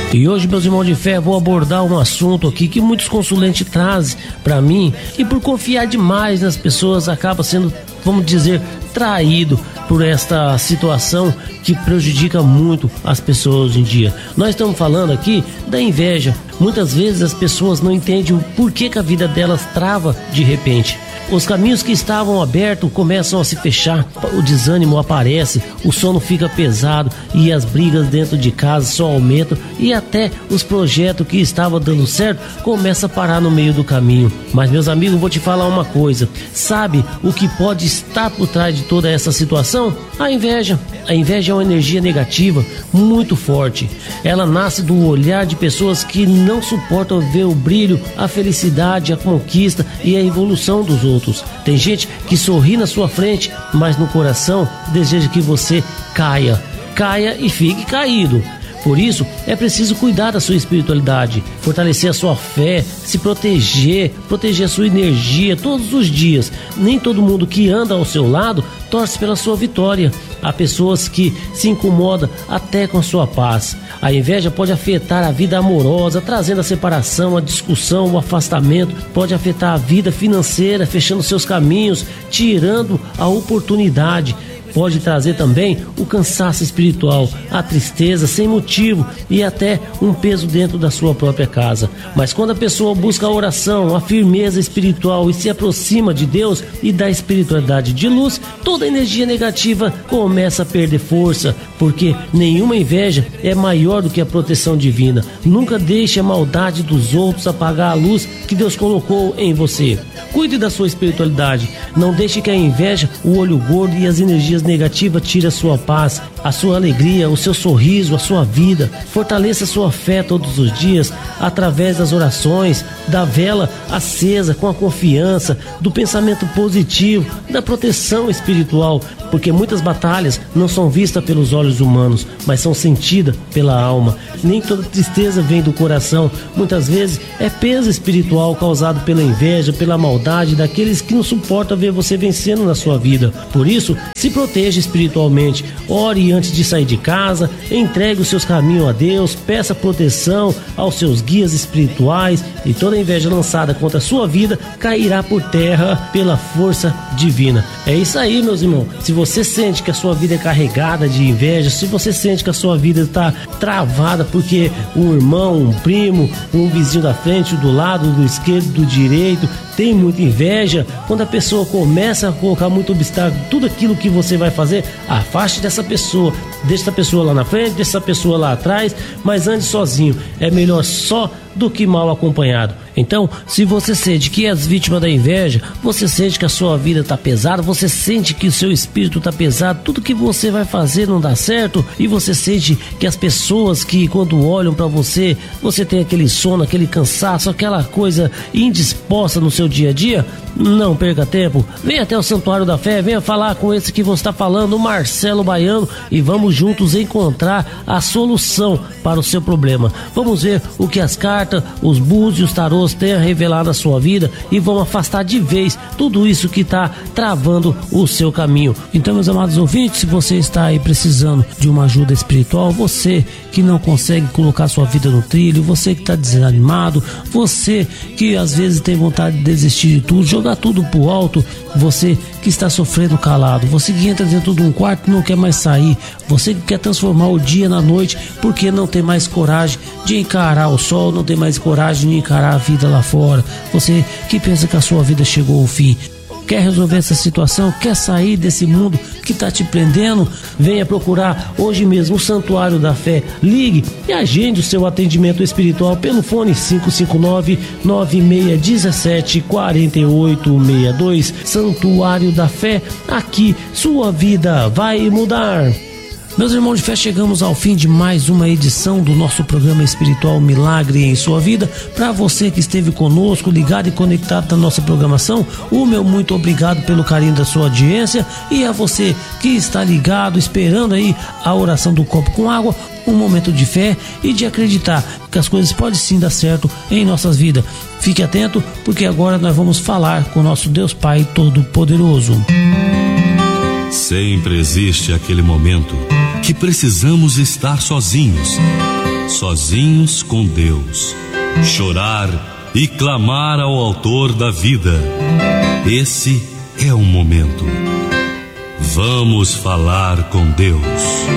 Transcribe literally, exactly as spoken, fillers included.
E hoje, meus irmãos de fé, vou abordar um assunto aqui que muitos consulentes trazem para mim, e por confiar demais nas pessoas acaba sendo, vamos dizer, traído por esta situação que prejudica muito as pessoas hoje em dia. Nós estamos falando aqui da inveja. Muitas vezes as pessoas não entendem o porquê que a vida delas trava de repente. Os caminhos que estavam abertos começam a se fechar, o desânimo aparece, o sono fica pesado e as brigas dentro de casa só aumentam, e até os projetos que estavam dando certo começam a parar no meio do caminho. Mas, meus amigos, vou te falar uma coisa: sabe o que pode estar por trás de toda essa situação? A inveja. A inveja é uma energia negativa muito forte. Ela nasce do olhar de pessoas que não suportam ver o brilho, a felicidade, a conquista e a evolução dos outros. Tem gente que sorri na sua frente, mas no coração deseja que você caia, caia e fique caído. Por isso, é preciso cuidar da sua espiritualidade, fortalecer a sua fé, se proteger, proteger a sua energia todos os dias. Nem todo mundo que anda ao seu lado torce pela sua vitória. Há pessoas que se incomodam até com a sua paz. A inveja pode afetar a vida amorosa, trazendo a separação, a discussão, o afastamento. Pode afetar a vida financeira, fechando seus caminhos, tirando a oportunidade. Pode trazer também o cansaço espiritual, a tristeza sem motivo e até um peso dentro da sua própria casa. Mas quando a pessoa busca a oração, a firmeza espiritual e se aproxima de Deus e da espiritualidade de luz, toda energia negativa começa a perder força, porque nenhuma inveja é maior do que a proteção divina. Nunca deixe a maldade dos outros apagar a luz que Deus colocou em você. Cuide da sua espiritualidade, não deixe que a inveja, o olho gordo e as energias negativas tirem a sua paz, a sua alegria, o seu sorriso, a sua vida. Fortaleça a sua fé todos os dias através das orações, da vela acesa com a confiança, do pensamento positivo, da proteção espiritual, porque muitas batalhas não são vistas pelos olhos humanos, mas são sentidas pela alma. Nem toda tristeza vem do coração, muitas vezes é peso espiritual causado pela inveja, pela maldade daqueles que não suportam ver você vencendo na sua vida. Por isso, se proteja espiritualmente, ore antes de sair de casa, entregue os seus caminhos a Deus, peça proteção aos seus guias espirituais, e toda inveja lançada contra a sua vida cairá por terra pela força divina. É isso aí, meus irmãos. Se você sente que a sua vida é carregada de inveja, se você sente que a sua vida está travada porque um irmão, um primo, um vizinho da frente, do lado, do esquerdo, do direito, tem muita inveja, quando a pessoa começa a colocar muito obstáculo, tudo aquilo que você vai fazer, afaste dessa pessoa, deixe essa pessoa lá na frente, deixe essa pessoa lá atrás, mas ande sozinho, é melhor só do que mal acompanhado. Então, se você sente que é vítima da inveja, você sente que a sua vida está pesada, você sente que o seu espírito está pesado, tudo que você vai fazer não dá certo, e você sente que as pessoas que quando olham para você, você tem aquele sono, aquele cansaço, aquela coisa indisposta no seu dia a dia, não perca tempo, venha até o Santuário da Fé, venha falar com esse que você está falando, o Marcelo Baiano, e vamos juntos encontrar a solução para o seu problema. Vamos ver o que as cartas, os búzios e os tarôs têm a revelar na sua vida e vão afastar de vez tudo isso que está travando o seu caminho. Então, meus amados ouvintes, se você está aí precisando de uma ajuda espiritual, você que não consegue colocar sua vida no trilho, você que está desanimado, você que às vezes tem vontade de desistir de tudo, jogar tudo pro alto, você que está sofrendo calado, você que entra dentro de um quarto e não quer mais sair, você que quer transformar o dia na noite porque não tem mais coragem de encarar o sol, não tem mais coragem de encarar a vida lá fora, você que pensa que a sua vida chegou ao fim, quer resolver essa situação, quer sair desse mundo que está te prendendo, venha procurar hoje mesmo o Santuário da Fé. Ligue e agende o seu atendimento espiritual pelo fone cinco cinco nove, nove seis um sete, quatro oito seis dois. Santuário da Fé, aqui sua vida vai mudar. Meus irmãos de fé, chegamos ao fim de mais uma edição do nosso programa espiritual Milagre em Sua Vida. Para você que esteve conosco, ligado e conectado na nossa programação, o meu muito obrigado pelo carinho da sua audiência, e a você que está ligado, esperando aí a oração do copo com água, um momento de fé e de acreditar que as coisas podem sim dar certo em nossas vidas. Fique atento, porque agora nós vamos falar com o nosso Deus Pai Todo-Poderoso. Sempre existe aquele momento que precisamos estar sozinhos, sozinhos com Deus, chorar e clamar ao autor da vida. Esse é o momento. Vamos falar com Deus.